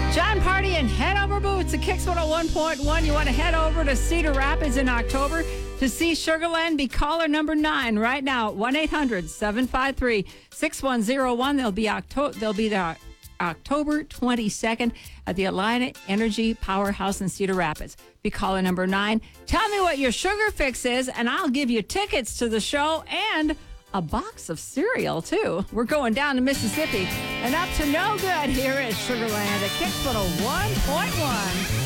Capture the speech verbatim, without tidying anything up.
John Party and Head Over Boots at Kicks one oh one point one. You want to head over to Cedar Rapids in October to see Sugarland? Be caller number nine right now at one eight hundred seven five three six one zero one. They'll be October. They'll be there October twenty-second at the Alliant Energy Powerhouse in Cedar Rapids. Be caller number nine. Tell me what your sugar fix is, and I'll give you tickets to the show and a box of cereal, too. We're going down to Mississippi and up to no good. Here is Sugarland at Kicks one oh one point one.